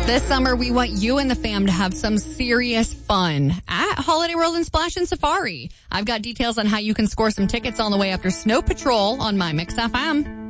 This summer, we want you and the fam to have some serious fun at Holiday World and Splash and Safari. I've got details on how you can score some tickets on the way after Snow Patrol on My Mix FM.